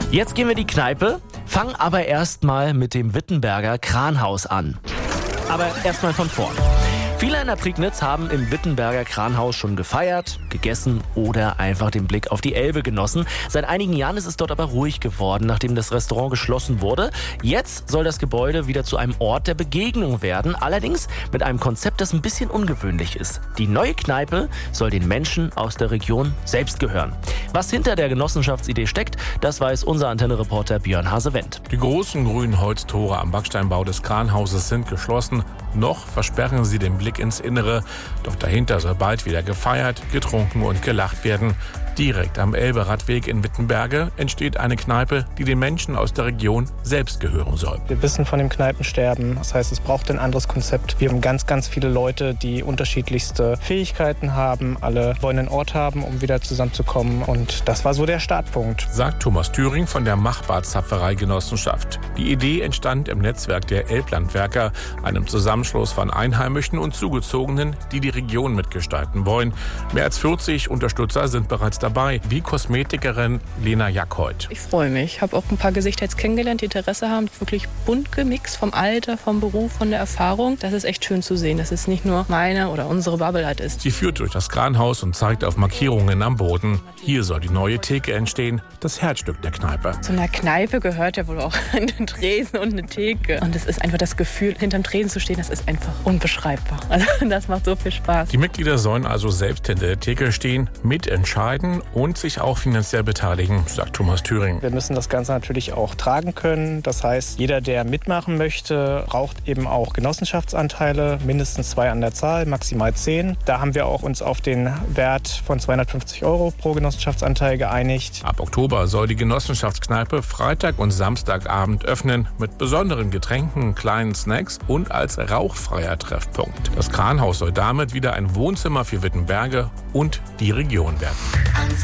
Jetzt gehen wir in die Kneipe, fangen aber erstmal mit dem Wittenberger Kranhaus an. Aber erstmal von vorn. Viele in der Prignitz haben im Wittenberger Kranhaus schon gefeiert, gegessen oder einfach den Blick auf die Elbe genossen. Seit einigen Jahren ist es dort aber ruhig geworden, nachdem das Restaurant geschlossen wurde. Jetzt soll das Gebäude wieder zu einem Ort der Begegnung werden, allerdings mit einem Konzept, das ein bisschen ungewöhnlich ist. Die neue Kneipe soll den Menschen aus der Region selbst gehören. Was hinter der Genossenschaftsidee steckt, das weiß unser Antenne-Reporter Björn Hase-Wendt. Die großen grünen Holztore am Backsteinbau des Kranhauses sind geschlossen. Noch versperren sie den Blick ins Innere. Doch dahinter soll bald wieder gefeiert, getrunken und gelacht werden. Direkt am Elberadweg in Wittenberge entsteht eine Kneipe, die den Menschen aus der Region selbst gehören soll. Wir wissen von dem Kneipensterben. Das heißt, es braucht ein anderes Konzept. Wir haben ganz, ganz viele Leute, die unterschiedlichste Fähigkeiten haben. Alle wollen einen Ort haben, um wieder zusammenzukommen. Und das war so der Startpunkt. Sagt Thomas Thüring von der Machbar-Zapferei-Genossenschaft. Die Idee entstand im Netzwerk der Elblandwerker, einem Zusammenschluss von Einheimischen und Zugezogenen, die die Region mitgestalten wollen. Mehr als 40 Unterstützer sind bereits dabei, wie Kosmetikerin Lena Jackold. Ich freue mich. Ich habe auch ein paar Gesichter jetzt kennengelernt, die Interesse haben. Wirklich bunt gemixt vom Alter, vom Beruf, von der Erfahrung. Das ist echt schön zu sehen, dass es nicht nur meine oder unsere Bubble halt ist. Sie führt durch das Kranhaus und zeigt auf Markierungen am Boden. Hier soll die neue Theke entstehen, das Herzstück der Kneipe. Zu einer Kneipe gehört ja wohl auch ein Tresen und eine Theke. Und es ist einfach das Gefühl, hinterm Tresen zu stehen, das ist einfach unbeschreibbar. Also das macht so viel Spaß. Die Mitglieder sollen also selbst hinter der Theke stehen, mitentscheiden und sich auch finanziell beteiligen, sagt Thomas Thüring. Wir müssen das Ganze natürlich auch tragen können. Das heißt, jeder, der mitmachen möchte, braucht eben auch Genossenschaftsanteile, mindestens 2 an der Zahl, maximal 10. Da haben wir auch uns auf den Wert von 250 € pro Genossenschaftsanteil geeinigt. Ab Oktober soll die Genossenschaftskneipe Freitag und Samstagabend öffnen mit besonderen Getränken, kleinen Snacks und als rauchfreier Treffpunkt. Das Kranhaus soll damit wieder ein Wohnzimmer für Wittenberge und die Region werden.